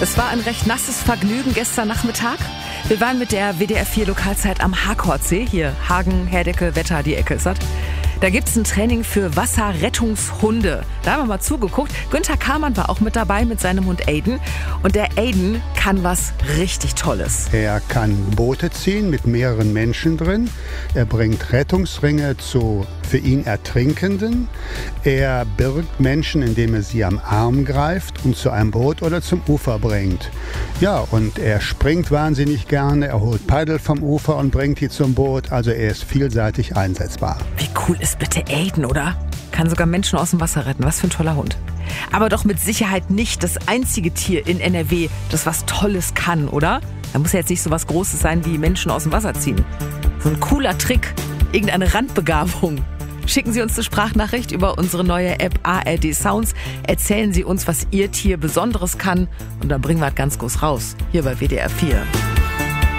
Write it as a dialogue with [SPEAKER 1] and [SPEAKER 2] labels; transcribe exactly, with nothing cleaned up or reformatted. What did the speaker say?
[SPEAKER 1] Es war ein recht nasses Vergnügen gestern Nachmittag. Wir waren mit der W D R vier Lokalzeit am Harkordsee. Hier Hagen, Herdecke, Wetter, die Ecke ist das. Da gibt's ein Training für Wasserrettungshunde. Da haben wir mal zugeguckt. Günther Kamann war auch mit dabei mit seinem Hund Aiden. Und der Aiden kann was richtig Tolles.
[SPEAKER 2] Er kann Boote ziehen mit mehreren Menschen drin. Er bringt Rettungsringe zu für ihn Ertrinkenden. Er birgt Menschen, indem er sie am Arm greift und zu einem Boot oder zum Ufer bringt. Ja, und er springt wahnsinnig gerne. Er holt Paddel vom Ufer und bringt die zum Boot. Also er ist vielseitig einsetzbar.
[SPEAKER 1] Wie cool ist bitte Aiden, oder? Kann sogar Menschen aus dem Wasser retten. Was für ein toller Hund. Aber doch mit Sicherheit nicht das einzige Tier in N R W, das was Tolles kann, oder? Da muss ja jetzt nicht so was Großes sein wie Menschen aus dem Wasser ziehen. So ein cooler Trick, irgendeine Randbegabung. Schicken Sie uns eine Sprachnachricht über unsere neue App A R D Sounds. Erzählen Sie uns, was Ihr Tier Besonderes kann. Und dann bringen wir es ganz groß raus. Hier bei W D R vier.